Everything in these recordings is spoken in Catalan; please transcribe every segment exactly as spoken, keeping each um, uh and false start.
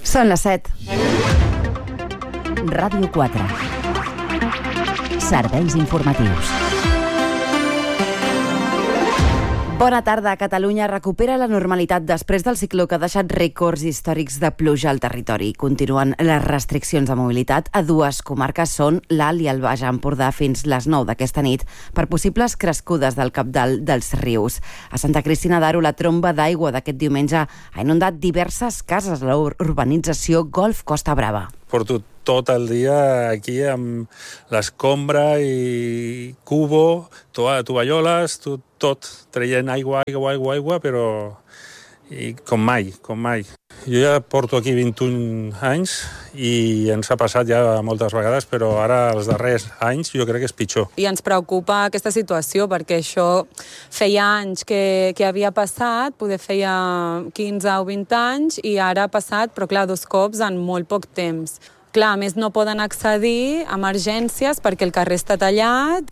Són les set. Ràdio quatre. Serveis informatius. Bona tarda. Catalunya recupera la normalitat després del cicló que ha deixat rècords històrics de pluja al territori. Continuen les restriccions de mobilitat a dues comarques, són l'Alt i el Baix Empordà fins les nou d'aquesta nit per possibles crescudes del cabdal dels rius. A Santa Cristina d'Aro, la tromba d'aigua d'aquest diumenge ha inundat diverses cases a la urbanització Golf Costa Brava. Porto tot el dia aquí amb l'escombra i cubo, tovalloles, tot, tot traient aigua, aigua, aigua, aigua, però i com mai, com mai. Jo ja porto aquí vint-i-un anys i ens ha passat ja moltes vegades, però ara els darrers anys jo crec que és pitjor. I ens preocupa aquesta situació perquè això feia anys que, que havia passat, poder feia quinze o vint anys i ara ha passat, però clar, dos cops en molt poc temps. Clar, a més no poden accedir a emergències perquè el carrer està tallat.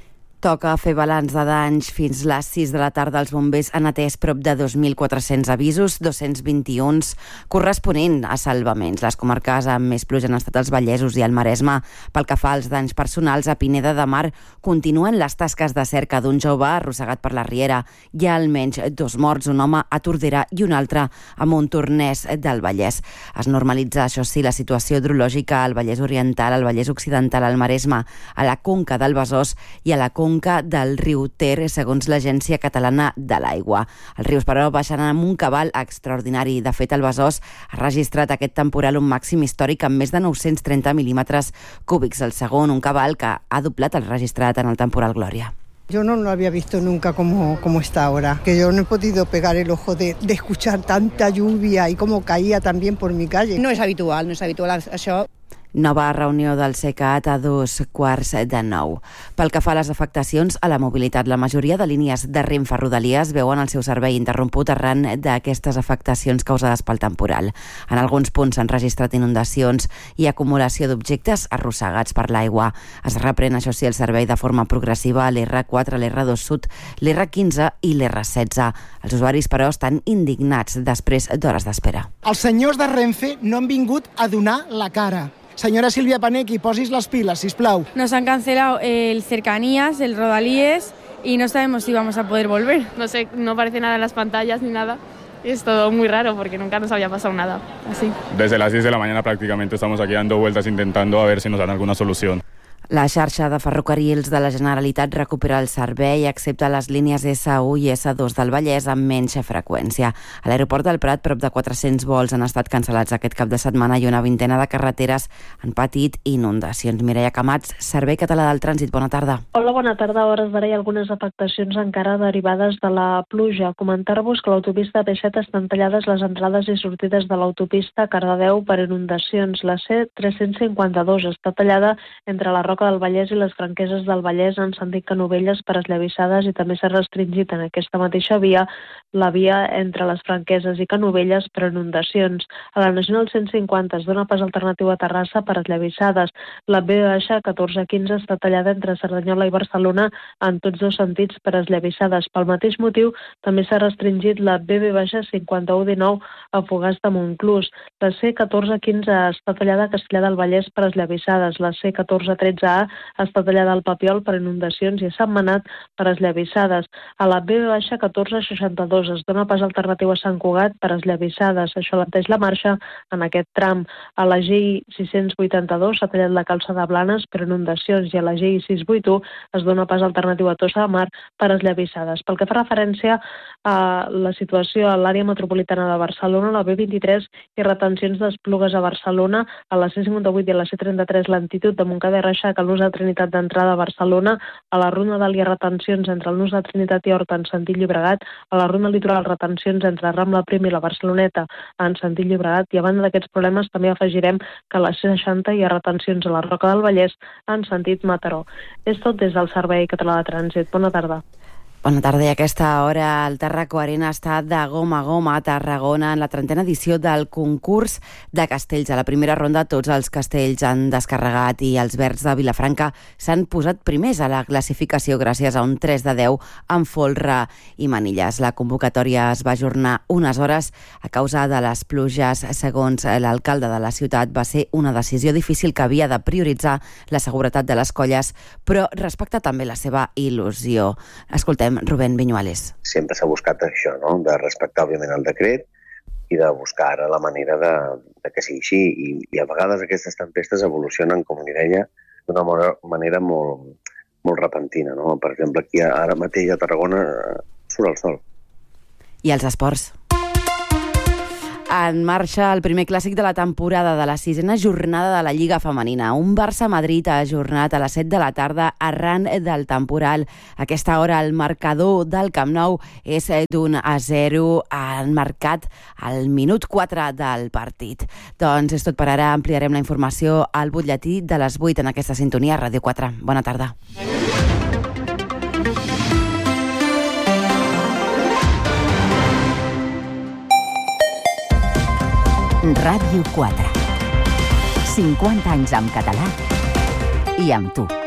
Toca fer balanç de danys. Fins les sis de la tarda els bombers han atès prop de dos mil quatre-cents avisos, dos-cents vint-i-un corresponent a salvaments. Les comarques amb més pluja han estat els Vallesos i el Maresme. Pel que fa als danys personals, a Pineda de Mar continuen les tasques de cerca d'un jove arrossegat per la riera. Hi ha almenys dos morts, un home a Tordera i un altre a Montornès del Vallès. Es normalitza, això sí, la situació hidrològica al Vallès Oriental, al Vallès Occidental, al Maresme, a la conca del Besòs i a la conca del riu Ter, segons l'Agència Catalana de l'Aigua. Els rius, però, baixen amb un cabal extraordinari. De fet, el Besòs ha registrat aquest temporal un màxim històric amb més de nou-cents trenta mil·límetres cúbics. El segon, un cabal que ha doblat el registrat en el temporal Glòria. Yo no lo había visto nunca como, como está ahora, que yo no he podido pegar el ojo de, de escuchar tanta lluvia y cómo caía también por mi calle. No és habitual, no és habitual això. Nova reunió del SECAT a dos quarts de nou. Pel que fa a les afectacions a la mobilitat, la majoria de línies de Renfe Rodalies veuen el seu servei interromput arran d'aquestes afectacions causades pel temporal. En alguns punts s'han registrat inundacions i acumulació d'objectes arrossegats per l'aigua. Es reprèn, això sí, el servei de forma progressiva a l'R quatre, l'R dos Sud, l'R quinze i l'R setze. Els usuaris, però, estan indignats després d'hores d'espera. Els senyors de Renfe no han vingut a donar la cara. Señora Silvia Panequi, posis las pilas, sisplau. Nos han cancelado el Cercanías, el Rodalíes y no sabemos si vamos a poder volver. No sé, no aparece nada en las pantallas ni nada. Y es todo muy raro porque nunca nos había pasado nada así. Desde las diez de la mañana prácticamente estamos aquí dando vueltas intentando a ver si nos dan alguna solución. La xarxa de ferrocarrils de la Generalitat recupera el servei, excepte les línies essa u i essa dos del Vallès amb menys freqüència. A l'aeroport del Prat, prop de quatre-cents vols han estat cancel·lats aquest cap de setmana i una vintena de carreteres han patit inundacions. Mireia Camats, Servei Català del Trànsit, bona tarda. Hola, bona tarda. A hores d'ara hi ha algunes afectacions encara derivades de la pluja. Comentar-vos que a l'autopista B set estan tallades les entrades i sortides de l'autopista Cardedeu per inundacions. La C tres-cents cinquanta-dos està tallada entre la Roca del Vallès i les Franqueses del Vallès en sentit Canovelles per esllavissades i també s'ha restringit en aquesta mateixa via la via entre les Franqueses i Canovelles per inundacions. A la Nacional cent cinquanta es dona pas alternatiu a Terrassa per esllavissades. La B catorze quinze està tallada entre Cerdanyola i Barcelona en tots dos sentits per esllavissades. Pel mateix motiu també s'ha restringit la B B cinquanta-u dinou a Fogars de Montclús. La C catorze quinze està tallada a Castellar del Vallès per esllavissades. La C catorze tretze A està tallada al Papiol per inundacions i a Sant Manat per esllavissades. A la B catorze seixanta-dos es dona pas alternatiu a Sant Cugat per esllavissades. Això alenteix la marxa en aquest tram. A la G I sis-cents vuitanta-dos s'ha tallat la calça de Blanes per inundacions i a la G I sis cents vuitanta-u es dona pas alternatiu a Tossa de Mar per esllavissades. Pel que fa referència a la situació a l'àrea metropolitana de Barcelona, la B vint-i-tres i retencions d'Esplugues a Barcelona, a la C cinquanta-vuit i a la C trenta-tres l'Altitud de Montcada i Reixac a l'ús de Trinitat d'entrada a Barcelona, a la Ronda del hi ha retencions entre el nus de Trinitat i Horta en sentit Llobregat, a la Ronda Litoral retencions entre Rambla Prim i la Barceloneta en sentit Llobregat i a banda d'aquests problemes també afegirem que a la C seixanta hi ha retencions a la Roca del Vallès en sentit Mataró. És tot des del Servei Català de Trànsit. Bona tarda. Bona tarda, i a aquesta hora el Tàrraco Arena està de goma a goma a Tarragona en la trentena edició del concurs de castells. A la primera ronda tots els castells han descarregat i els Verds de Vilafranca s'han posat primers a la classificació gràcies a un tres de deu amb folre i manilles. La convocatòria es va ajornar unes hores a causa de les pluges. Segons l'alcalde de la ciutat, va ser una decisió difícil que havia de prioritzar la seguretat de les colles, però respecta també la seva il·lusió. Escoltem Rubén Viñuales. Sempre s'ha buscat això, no? De respectar, òbviament, el decret i de buscar ara la manera de, de que sigui així. I, I a vegades aquestes tempestes evolucionen, com li deia, d'una manera molt, molt repentina, no? Per exemple, aquí ara mateix a Tarragona surt el sol. I els esports. En marxa el primer clàssic de la temporada de la sisena jornada de la Lliga Femenina. Un Barça-Madrid ha ajornat a les set de la tarda arran del temporal. A aquesta hora el marcador del Camp Nou és d'un a zero, han marcat al minut quatre del partit. Doncs és tot per ara. Ampliarem la informació al butlletí de les vuit en aquesta sintonia Ràdio quatre. Bona tarda. Ràdio quatre. cinquanta anys amb català i amb tu.